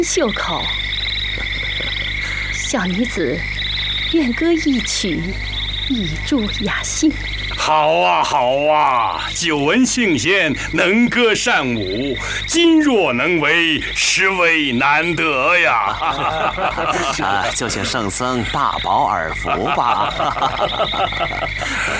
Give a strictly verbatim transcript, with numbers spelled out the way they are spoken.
袖口，小女子愿歌一曲，以助雅兴。 好啊，好啊！久闻信贤能歌善舞，今若能为，实为难得呀！ 啊，就请圣僧大饱耳福吧。